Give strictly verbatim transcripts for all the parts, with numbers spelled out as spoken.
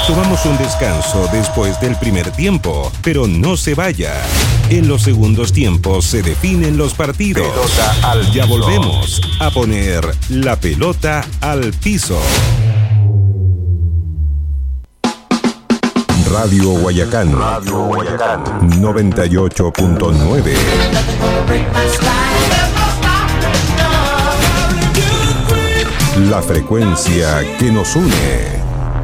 Tomamos un descanso después del primer tiempo, pero no se vaya. En los segundos tiempos se definen los partidos. Pelota al ya piso. Volvemos a poner la pelota al piso. Radio Guayacán. Radio Guayacán. noventa y ocho punto nueve. La frecuencia que nos une.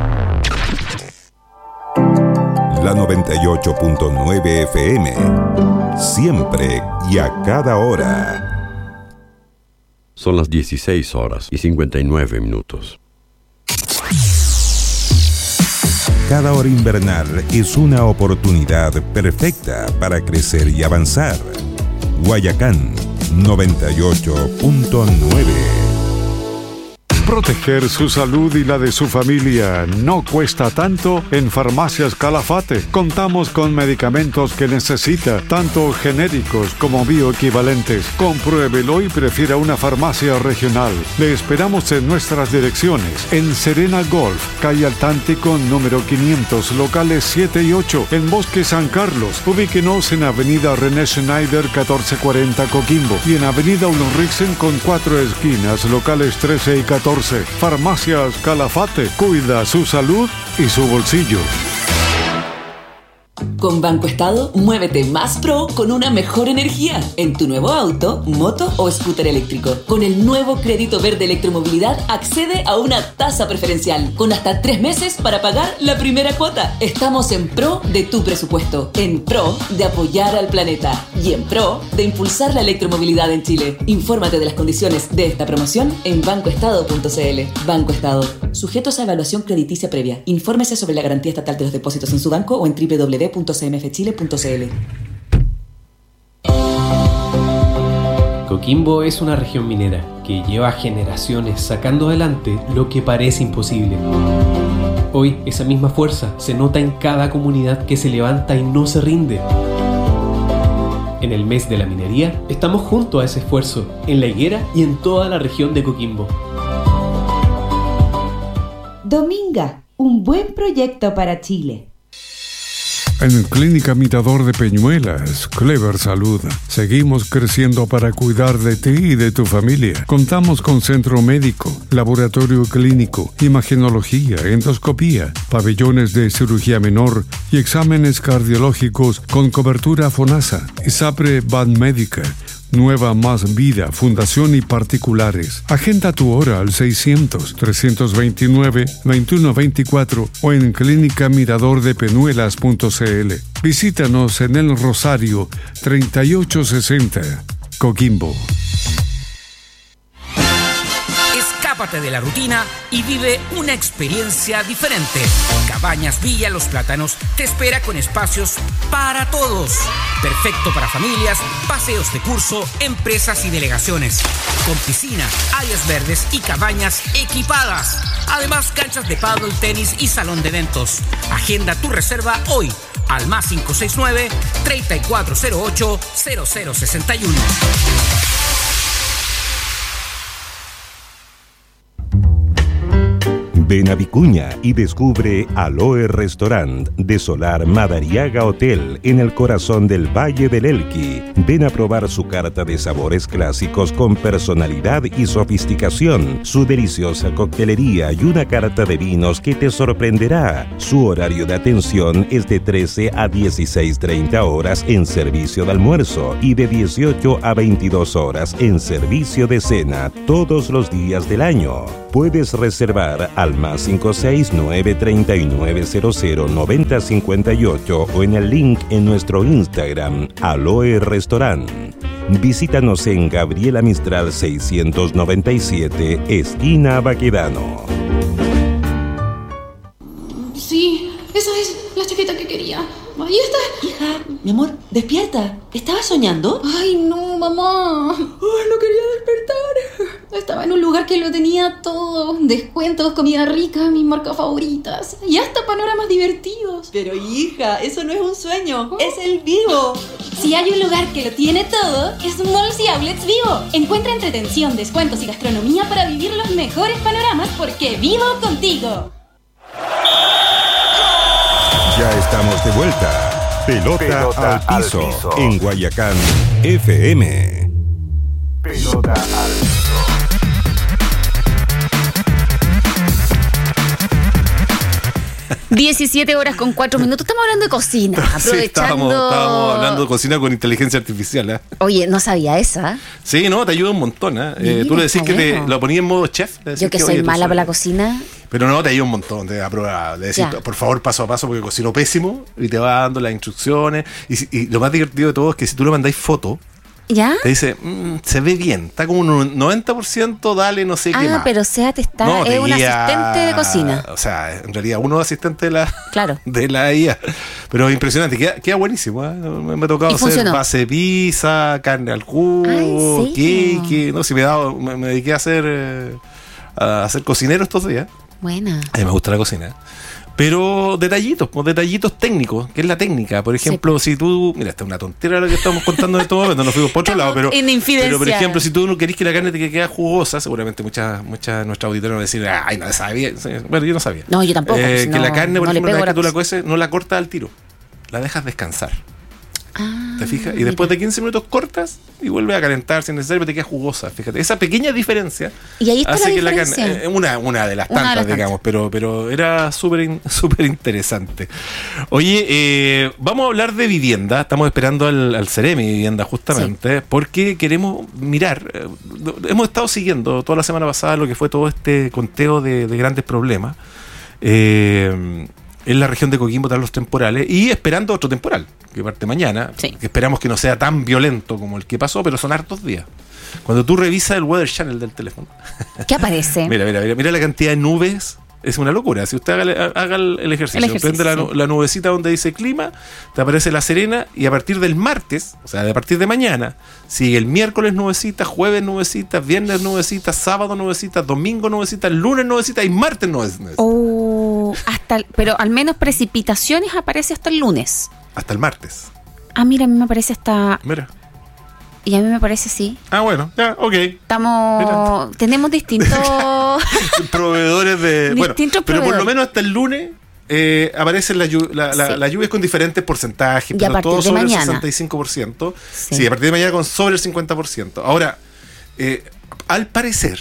La noventa y ocho punto nueve F M. Siempre y a cada hora. Son las dieciséis horas y cincuenta y nueve minutos. Cada hora invernal es una oportunidad perfecta para crecer y avanzar. Guayacán noventa y ocho punto nueve. Proteger su salud y la de su familia no cuesta tanto en Farmacias Calafate. Contamos con medicamentos que necesita, tanto genéricos como bioequivalentes. Compruébelo y prefiera una farmacia regional. Le esperamos en nuestras direcciones. En Serena Golf, calle Altántico número quinientos, locales siete y ocho. En Bosque San Carlos, ubíquenos en Avenida René Schneider catorce cuarenta Coquimbo. Y en Avenida Ulriksen con cuatro esquinas, locales trece y catorce. Farmacias Calafate, cuida su salud y su bolsillo. Con Banco Estado, muévete más pro con una mejor energía en tu nuevo auto, moto o scooter eléctrico. Con el nuevo crédito verde electromovilidad, accede a una tasa preferencial con hasta tres meses para pagar la primera cuota. Estamos en pro de tu presupuesto, en pro de apoyar al planeta y en pro de impulsar la electromovilidad en Chile. Infórmate de las condiciones de esta promoción en banco estado punto c l. Banco Estado, sujetos a evaluación crediticia previa. Infórmese sobre la garantía estatal de los depósitos en su banco o en doble u doble u doble u punto c m f chile punto c l. Coquimbo es una región minera que lleva generaciones sacando adelante lo que parece imposible. Hoy esa misma fuerza se nota en cada comunidad que se levanta y no se rinde. En el mes de la minería estamos junto a ese esfuerzo, en La Higuera y en toda la región de Coquimbo. Dominga, un buen proyecto para Chile. En Clínica Mirador de Peñuelas, Clever Salud, seguimos creciendo para cuidar de ti y de tu familia. Contamos con centro médico, laboratorio clínico, imagenología, endoscopía, pabellones de cirugía menor y exámenes cardiológicos con cobertura FONASA, ISAPRE Banmédica, Nueva Más Vida, Fundación y particulares. Agenda tu hora al seiscientos, trescientos veintinueve, veintiuno veinticuatro o en clínica mirador de peñuelas punto c l. Visítanos en El Rosario, treinta y ocho sesenta, Coquimbo. Escápate de la rutina y vive una experiencia diferente. Cabañas Villa Los Plátanos te espera con espacios para todos. Perfecto para familias, paseos de curso, empresas y delegaciones. Con piscina, áreas verdes y cabañas equipadas. Además, canchas de pádel, tenis y salón de eventos. Agenda tu reserva hoy al más cinco seis nueve, tres cuatro cero ocho, cero cero seis uno. Ven a Vicuña y descubre Aloe Restaurant de Solar Madariaga Hotel en el corazón del Valle del Elqui. Ven a probar su carta de sabores clásicos con personalidad y sofisticación, su deliciosa coctelería y una carta de vinos que te sorprenderá. Su horario de atención es de trece a dieciséis treinta horas en servicio de almuerzo y de dieciocho a veintidós horas en servicio de cena todos los días del año. Puedes reservar al más cinco seis nueve, tres nueve cero cero, nueve cero cinco ocho o en el link en nuestro Instagram, Aloe Restaurant. Visítanos en Gabriela Mistral seiscientos noventa y siete, esquina Baquedano. Sí, esa es la chaqueta que quería. Ahí está. Hija, mi amor, despierta. ¿Estabas soñando? Ay, no, mamá. Ay, no quería despertar. Estaba en un lugar que lo tenía todo. Descuentos, comida rica, mis marcas favoritas. Y hasta panoramas divertidos. Pero hija, eso no es un sueño. ¿Oh? Es el Vivo. Si hay un lugar que lo tiene todo, es Malls y Outlets Vivo. Encuentra entretención, descuentos y gastronomía para vivir los mejores panoramas porque vivo contigo. Ya estamos de vuelta. Pelota, Pelota al, piso, al piso en Guayacán F M. Pelota al piso. diecisiete horas con cuatro minutos. Estamos hablando de cocina. Aprovechando... Sí, estábamos, estábamos hablando de cocina con inteligencia artificial. ¿eh? Oye, no sabía esa. Sí, no, te ayuda un montón. ¿eh? Mira, eh, tú le decís que bueno. te lo ponías en modo chef. Yo que, que soy mala para la cocina. Pero no, te ayuda un montón. Te aprueba. Le decís, por favor, paso a paso, porque cocino pésimo. Y te va dando las instrucciones. Y, y lo más divertido de todo es que si tú le mandáis foto, ¿ya? Te dice, mmm, se ve bien, está como un noventa por ciento, dale, no sé ah, qué más. Ah, pero Seat está, no, es un guía, asistente de cocina. O sea, en realidad uno es asistente de la, claro. de la I A. Pero impresionante, queda, queda buenísimo. ¿eh? Me, me ha tocado hacer funcionó? base de pizza, carne al jugo, cake. No, si me, he dado, me, me dediqué a hacer, eh, a hacer cocinero estos días. Buena. A mí me gusta la cocina. Pero detallitos, pues detallitos técnicos, que es la técnica. Por ejemplo, sí. si tú. Mira, esta es una tontera lo que estamos contando en este momento, nos fuimos por otro lado, pero. Pero, por ejemplo, si tú no querés que la carne te quede jugosa, seguramente muchas muchas nuestras auditoras van a decir, ay, no sabía. Bueno, yo no sabía. No, yo tampoco. Eh, pues que no, la carne, por no ejemplo, una vez que tú cosa. la cueces, no la cortas al tiro, la dejas descansar. Ah, ¿te fijas? Y después de quince minutos cortas y vuelve a calentar si es necesario, pero te queda jugosa. Fíjate, esa pequeña diferencia y ahí está hace la que diferencia. la carne, una, una de las tantas, de las digamos, tantas. pero pero era súper súper interesante. Oye, eh, vamos a hablar de vivienda. Estamos esperando al, al Ceremi Vivienda justamente, sí. porque queremos mirar. Eh, hemos estado siguiendo toda la semana pasada lo que fue todo este conteo de, de grandes problemas eh, en la región de Coquimbo tras los temporales y esperando otro temporal que parte mañana, sí. que esperamos que no sea tan violento como el que pasó, pero son hartos días. Cuando tú revisas el Weather Channel del teléfono, ¿qué aparece? mira, mira, mira, mira la cantidad de nubes. Es una locura. Si usted haga, haga el, el ejercicio, el ejercicio prende la, sí. la nubecita donde dice clima, te aparece La Serena, y a partir del martes, o sea, a partir de mañana, sigue el miércoles nubecita, jueves nubecita, viernes nubecita, sábado nubecita, domingo nubecita, lunes nubecita y martes nubecita. Oh, hasta el, pero al menos precipitaciones aparece hasta el lunes. Hasta el martes. Ah, mira, a mí me parece hasta... Mira. Y a mí me parece sí. Ah, bueno, ya, ok. Estamos... Mira. Tenemos distintos... proveedores de... distintos bueno, proveedores. Pero por lo menos hasta el lunes eh, aparecen las la, la, sí. la lluvias con diferentes porcentajes, y pero todo sobre mañana. el sesenta y cinco por ciento. Sí. sí, a partir de mañana con sobre el cincuenta por ciento. Ahora, eh, al parecer,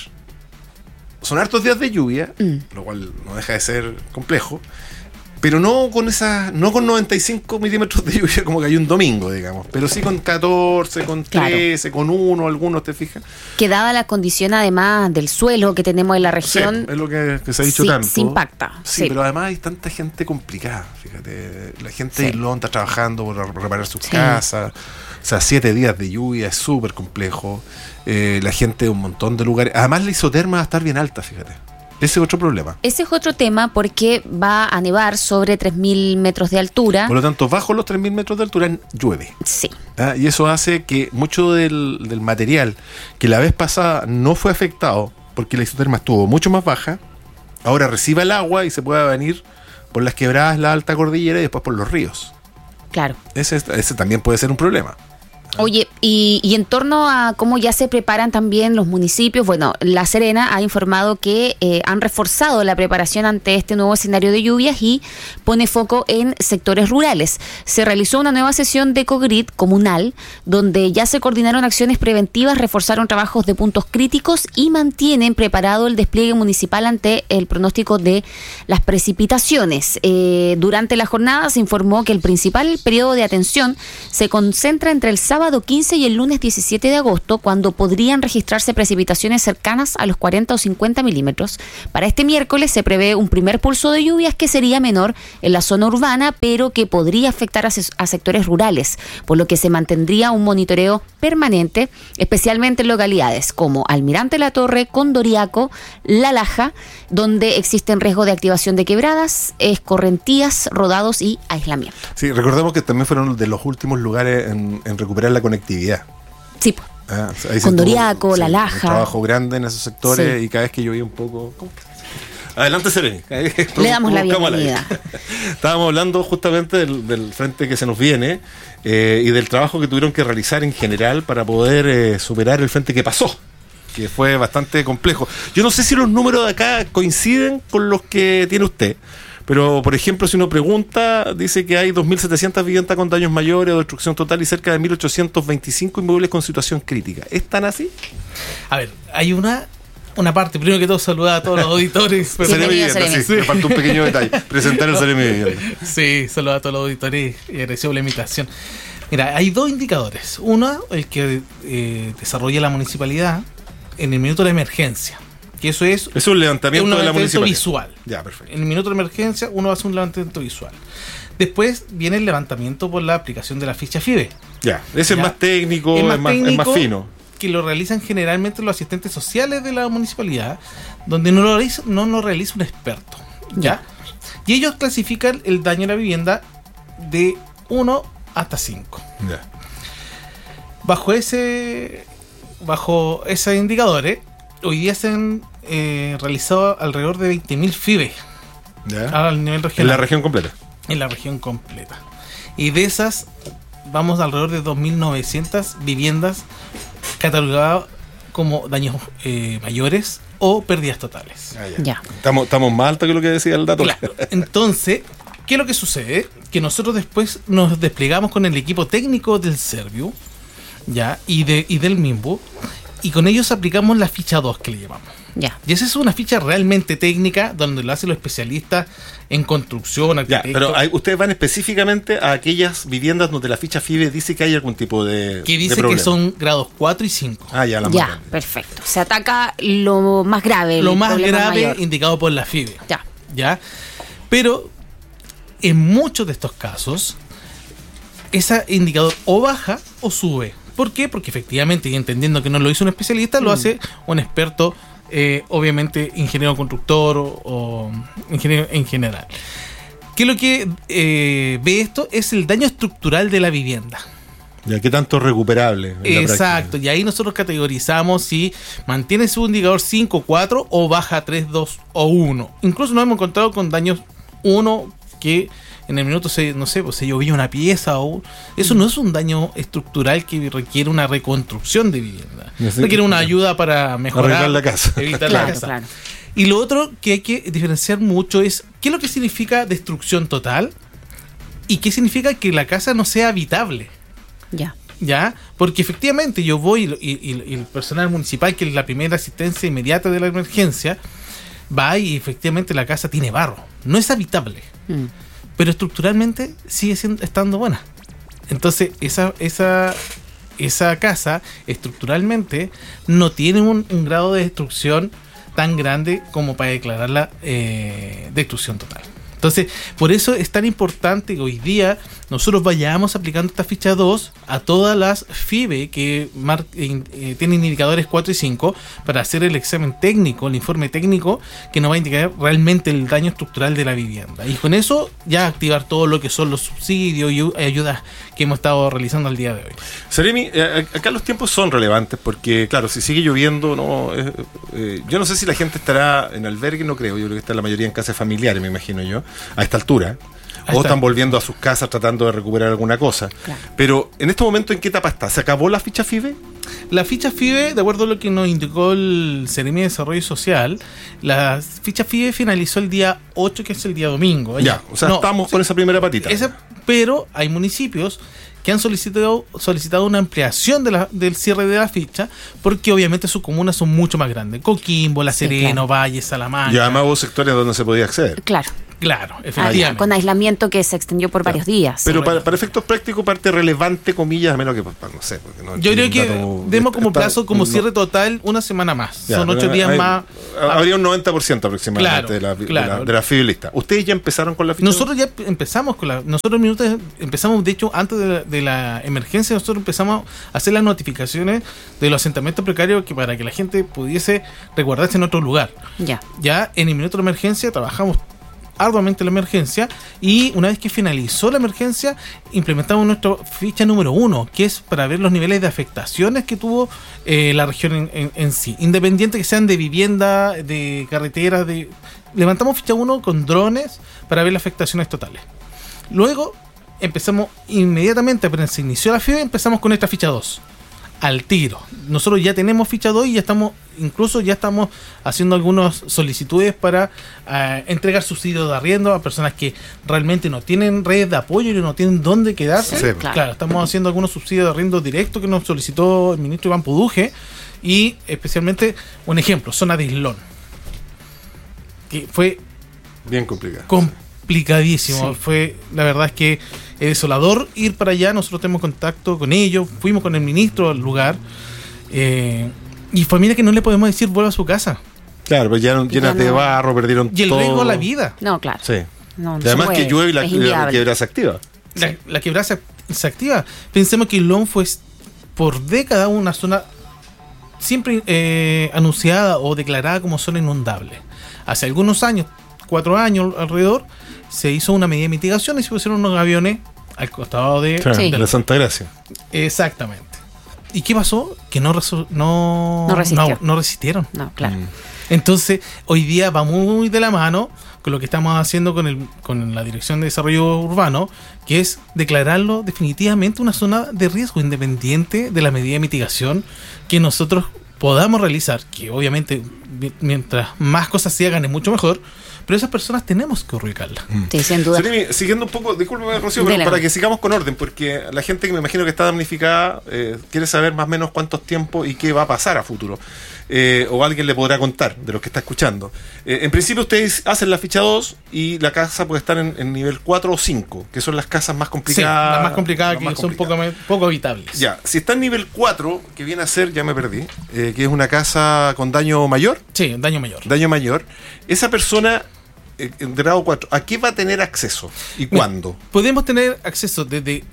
son hartos días de lluvia, mm. lo cual no deja de ser complejo, pero no con esa, no con noventa y cinco milímetros de lluvia como cayó un domingo, digamos, pero sí con catorce, con trece, claro. con uno, algunos, ¿te fijas? Que dada la condición además del suelo que tenemos en la región, sí, es lo que, que se ha dicho sí, tanto. Se impacta. Sí, sí, pero además hay tanta gente complicada, fíjate, la gente sí. de Irlón está trabajando por reparar sus sí. casas, o sea, siete días de lluvia es súper complejo, eh, la gente de un montón de lugares, además la isoterma va a estar bien alta, fíjate. Ese es otro problema. Ese es otro tema porque va a nevar sobre tres mil metros de altura. Por lo tanto, bajo los tres mil metros de altura llueve. Sí. ¿Ah? Y eso hace que mucho del, del material que la vez pasada no fue afectado porque la isoterma estuvo mucho más baja, ahora reciba el agua y se pueda venir por las quebradas, la alta cordillera y después por los ríos. Claro. Ese, ese también puede ser un problema. Oye, y, y en torno a cómo ya se preparan también los municipios, bueno, La Serena ha informado que eh, han reforzado la preparación ante este nuevo escenario de lluvias y pone foco en sectores rurales. Se realizó una nueva sesión de Ecogrid comunal, donde ya se coordinaron acciones preventivas, reforzaron trabajos de puntos críticos y mantienen preparado el despliegue municipal ante el pronóstico de las precipitaciones. Eh, durante la jornada se informó que el principal periodo de atención se concentra entre el sábado quince y el lunes diecisiete de agosto, cuando podrían registrarse precipitaciones cercanas a los cuarenta o cincuenta milímetros. Para este miércoles se prevé un primer pulso de lluvias que sería menor en la zona urbana, pero que podría afectar a, a sectores rurales, por lo que se mantendría un monitoreo permanente, especialmente en localidades como Almirante La Torre, Condoriaco, La Laja, donde existen riesgo de activación de quebradas, escorrentías, rodados y aislamiento. Sí, recordemos que también fueron de los últimos lugares en, en recuperar la conectividad. Sí, ah, ahí Condoriaco, La sí, Laja. Un trabajo grande en esos sectores sí. y cada vez que llovía un poco... ¿cómo? Adelante, Sereni. Le damos la bienvenida. Estábamos hablando justamente del, del frente que se nos viene eh, y del trabajo que tuvieron que realizar en general para poder eh, superar el frente que pasó, que fue bastante complejo. Yo no sé si los números de acá coinciden con los que tiene usted, Pero, por ejemplo, si uno pregunta, dice que hay dos mil setecientas viviendas con daños mayores o destrucción total y cerca de mil ochocientos veinticinco inmuebles con situación crítica. ¿Es tan así? A ver, hay una una parte, primero que todo saludar a todos los auditores. Pero Seremi Vivienda, sí, sí. Me faltó un pequeño detalle, presentar el Seremi Vivienda. Sí, saludar a todos los auditores y agradecer la invitación. Mira, hay dos indicadores. Uno, el que eh, desarrolla la municipalidad en el minuto de emergencia. Que eso es, es un levantamiento, un levantamiento de la municipalidad visual. Ya, perfecto. En el minuto de emergencia uno hace un levantamiento visual. Después viene el levantamiento por la aplicación de la ficha FIBE. Ya, ese ya. es más técnico, es más, es más, técnico, es más fino. Que lo realizan generalmente los asistentes sociales de la municipalidad, donde no lo realiza, no lo realiza un experto. ¿Ya? Y ellos clasifican el daño a la vivienda de uno hasta cinco. Ya. Bajo ese bajo esos indicadores, hoy día se han eh, realizado alrededor de veinte mil FIBE. Ya. Al nivel regional. En la región completa. En la región completa. Y de esas, vamos alrededor de dos mil novecientas viviendas catalogadas como daños eh, mayores o pérdidas totales. Ah, ya. Ya. Estamos, estamos más altos que lo que decía el dato. Claro. Entonces, ¿qué es lo que sucede? Que nosotros después nos desplegamos con el equipo técnico del Serviu, ya, y, de, y del MIMBU, y con ellos aplicamos la ficha dos que le llamamos. Ya. Y esa es una ficha realmente técnica donde lo hacen los especialistas en construcción, arquitectos. Ya, pero hay, ustedes van específicamente a aquellas viviendas donde la ficha FIBE dice que hay algún tipo de que dice de que son grados cuatro y cinco. Ah, ya, la ya, más perfecto. Se ataca lo más grave. Lo más grave mayor. Indicado por la FIBE. Ya. Ya. Pero en muchos de estos casos, ese indicador o baja o sube. ¿Por qué? Porque efectivamente, y entendiendo que no lo hizo un especialista, mm. lo hace un experto. Eh, obviamente ingeniero constructor o, o ingeniero en general. ¿Qué es lo que eh, ve esto? Es el daño estructural de la vivienda. Ya, ¿qué tanto es recuperable? Exacto, y ahí nosotros categorizamos si mantiene su indicador cinco, cuatro o baja tres, dos o uno. Incluso nos hemos encontrado con daños uno que en el minuto se, no sé, pues se llovía una pieza o eso no es un daño estructural que requiere una reconstrucción de vivienda. Requiere una ayuda para mejorar, arreglar la casa, evitar claro, la casa. Claro. Y lo otro que hay que diferenciar mucho es qué es lo que significa destrucción total y qué significa que la casa no sea habitable. Ya. ¿Ya? Porque efectivamente yo voy y, y, y el personal municipal, que es la primera asistencia inmediata de la emergencia, va y efectivamente la casa tiene barro. No es habitable. Mm. Pero estructuralmente sigue siendo, estando buena. Entonces, esa, esa, esa casa estructuralmente no tiene un, un grado de destrucción tan grande como para declararla eh, destrucción total. Entonces, por eso es tan importante que hoy día nosotros vayamos aplicando esta ficha dos a todas las FIBE que mar- eh, tienen indicadores cuatro y cinco para hacer el examen técnico, el informe técnico que nos va a indicar realmente el daño estructural de la vivienda. Y con eso ya activar todo lo que son los subsidios y ayudas que hemos estado realizando al día de hoy. Seremi, eh, acá los tiempos son relevantes porque, claro, si sigue lloviendo, no eh, eh, yo no sé si la gente estará en albergue, no creo, yo creo que está la mayoría en casas familiares, me imagino yo, a esta altura. O están volviendo a sus casas tratando de recuperar alguna cosa. Claro. Pero en este momento, ¿en qué etapa está? ¿Se acabó la ficha FIBE? La ficha FIBE, de acuerdo a lo que nos indicó el Seremi de Desarrollo Social, la ficha FIBE finalizó el día ocho, que es el día domingo. Ya, o sea, no, estamos con esa primera patita. Esa, pero hay municipios que han solicitado solicitado una ampliación de la, del cierre de la ficha, porque obviamente sus comunas son mucho más grandes. Coquimbo, La Serena, sí, claro. Valle, Salamanca. Y además hubo sectores donde se podía acceder. Claro. Claro, efectivamente. Ah, con aislamiento que se extendió por claro. varios días. Pero sí. para, para efectos prácticos, parte relevante, comillas, a menos que, no sé. Porque no, yo creo que dato, demos como plazo, como no, cierre total, una semana más. Ya, son ocho días hay, más. Habría un noventa por ciento aproximadamente claro, de la, claro. de la, de la FIBE lista. ¿Ustedes ya empezaron con la ficha? Nosotros ya empezamos con la. Nosotros minutos empezamos, de hecho, antes de la, de la emergencia, nosotros empezamos a hacer las notificaciones de los asentamientos precarios que para que la gente pudiese resguardarse en otro lugar. Ya. Ya en el minuto de emergencia trabajamos arduamente la emergencia y una vez que finalizó la emergencia implementamos nuestra ficha número uno, que es para ver los niveles de afectaciones que tuvo eh, la región en, en, en sí, independiente que sean de vivienda, de carreteras, de levantamos ficha uno con drones para ver las afectaciones totales. Luego empezamos inmediatamente, apenas se inició la FIBE, empezamos con esta ficha dos al tiro. Nosotros ya tenemos ficha dos y ya estamos incluso ya estamos haciendo algunas solicitudes para uh, entregar subsidios de arriendo a personas que realmente no tienen redes de apoyo y no tienen dónde quedarse. Sí, claro. claro, estamos haciendo algunos subsidios de arriendo directo que nos solicitó el ministro Iván Puduje, y especialmente, un ejemplo, zona de Islón, que fue bien complicado. Complicadísimo. Sí. Fue, la verdad es que es desolador ir para allá. Nosotros tenemos contacto con ellos, fuimos con el ministro al lugar, eh, y familia que no le podemos decir vuelva a su casa. Claro, pues ya llenas de barro, perdieron todo. Y el riesgo a la vida. No, claro. Sí. No, no además puede, que llueve y la, la quebrada se activa. La, la quebrada se, se activa. Pensemos que Islón fue por décadas una zona siempre eh, anunciada o declarada como zona inundable. Hace algunos años, cuatro años alrededor, se hizo una medida de mitigación y se pusieron unos aviones al costado de, claro, de, de la Santa Gracia. Exactamente. ¿Y qué pasó? Que no resu- no, no, no, no resistieron. No, claro. Mm. Entonces, hoy día va muy de la mano con lo que estamos haciendo con, el, con la Dirección de Desarrollo Urbano, que es declararlo definitivamente una zona de riesgo independiente de la medida de mitigación que nosotros podamos realizar, que obviamente mientras más cosas se hagan es mucho mejor, pero esas personas tenemos que ubicarlas. Sí, sin duda. Seremi, siguiendo un poco, discúlpeme, Rocío, pero para que sigamos con orden, porque la gente que me imagino que está damnificada eh, quiere saber más o menos cuántos tiempos y qué va a pasar a futuro. Eh, o alguien le podrá contar de los que está escuchando. Eh, en principio ustedes hacen la ficha dos y la casa puede estar en, en nivel cuatro o cinco, que son las casas más complicadas. Sí, las más complicadas, que más son complicadas. Poco, poco habitables. Ya, si está en nivel cuatro, que viene a ser, ya me perdí, eh, que es una casa con daño mayor. Sí, daño mayor. Daño mayor. Esa persona eh, en grado cuatro, ¿a qué va a tener acceso y Mira, cuándo? Podemos tener acceso desde,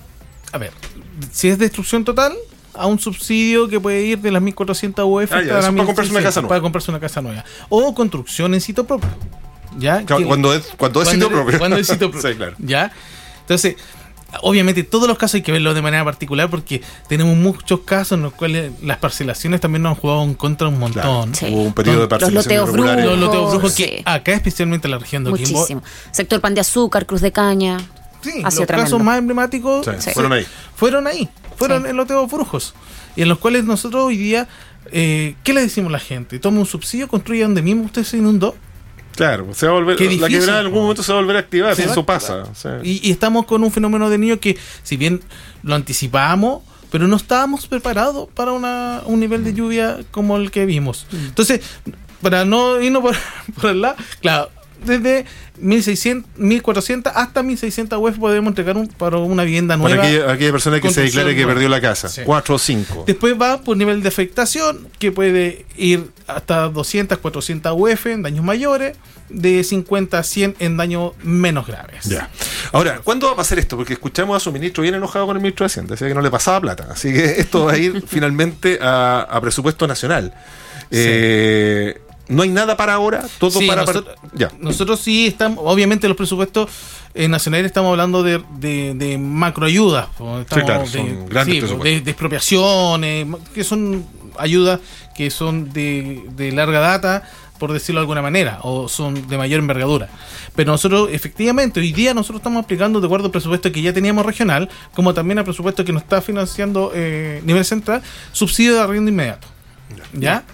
a ver, si es destrucción total, a un subsidio que puede ir de las mil cuatrocientas U F ah, ya, hasta para comprarse una casa nueva. Para comprarse una casa nueva. O construcción en sitio propio. ¿Ya? Claro, que, cuando es, cuando es sitio propio. Cuando es sitio propio. Sí, claro. ¿Ya? Entonces, obviamente todos los casos hay que verlos de manera particular porque tenemos muchos casos en los cuales las parcelaciones también nos han jugado en contra un montón. Claro. Sí. Hubo un periodo de parcelación. Los loteos brujos. Los loteos brujos que sí. acá especialmente en la región de Coquimbo. Muchísimo. Sector Pan de Azúcar, Cruz de Caña. Sí, los tremendo. Casos más emblemáticos sí, sí. fueron ahí. Fueron ahí. Fueron sí. en loteos brujos. Y en los cuales nosotros hoy día, eh, ¿qué le decimos a la gente? Toma un subsidio, construya donde mismo usted se inundó. Claro, se va a volver, la quebrada en algún momento se va a volver a activar, si eso pasa. O sea. y, y estamos con un fenómeno de niños que, si bien lo anticipamos, pero no estábamos preparados para una, un nivel de lluvia como el que vimos. Mm. Entonces, para no irnos por, por el lado, claro, desde mil seiscientos, mil cuatrocientos hasta mil seiscientos U F podemos entregar un, para una vivienda nueva. Para aquella, aquella persona que se declare que perdió la casa. Sí. cuatro o cinco. Después va por nivel de afectación, que puede ir hasta doscientos, cuatrocientos U F en daños mayores, de cincuenta a cien en daños menos graves. Ya. Ahora, ¿cuándo va a pasar esto? Porque escuchamos a su ministro bien enojado con el ministro de Hacienda, decía que no le pasaba plata. Así que esto va a ir finalmente a, a presupuesto nacional. Sí. Eh, ¿No hay nada para ahora? ¿Todo sí, para, nosotros, para...? Ya. Nosotros sí estamos, obviamente los presupuestos eh, nacionales estamos hablando de, de, de macroayudas. Estamos sí, claro, de, son grandes sí, presupuestos. De, de expropiaciones, que son ayudas que son de, de larga data, por decirlo de alguna manera, o son de mayor envergadura. Pero nosotros, efectivamente, hoy día nosotros estamos aplicando de acuerdo al presupuesto que ya teníamos regional, como también al presupuesto que nos está financiando eh, nivel central, subsidio de arriendo inmediato. ¿Ya? ¿Ya?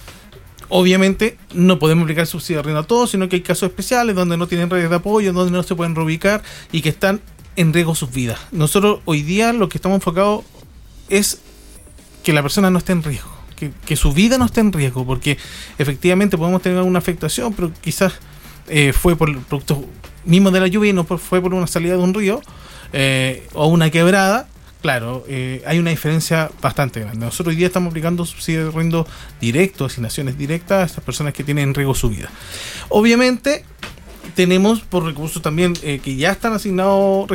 Obviamente no podemos aplicar subsidio de arriendo a todos, sino que hay casos especiales donde no tienen redes de apoyo, donde no se pueden reubicar y que están en riesgo sus vidas. Nosotros hoy día lo que estamos enfocados es que la persona no esté en riesgo, que, que su vida no esté en riesgo, porque efectivamente podemos tener alguna afectación, pero quizás eh, fue por el producto mismo de la lluvia y no fue por una salida de un río eh, o una quebrada. Claro, eh, hay una diferencia bastante grande. Nosotros hoy día estamos aplicando subsidios de arriendo directo, asignaciones directas a estas personas que tienen en riesgo su vida. Obviamente, tenemos por recursos también eh, que ya están asignados